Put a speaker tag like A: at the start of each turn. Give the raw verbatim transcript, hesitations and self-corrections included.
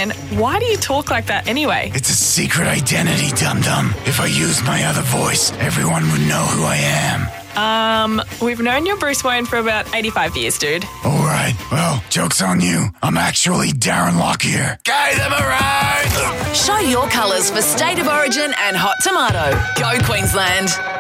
A: Wayne, why do you talk like that anyway?
B: It's a secret identity, dum-dum. If I used my other voice, everyone would know who I am.
A: Um, we've known you're Bruce Wayne for about eighty-five years, dude.
B: All right, well, joke's on you. I'm actually Darren Lockyer. Guy them around!
C: Show your colours for State of Origin and Hot Tomato. Go Queensland.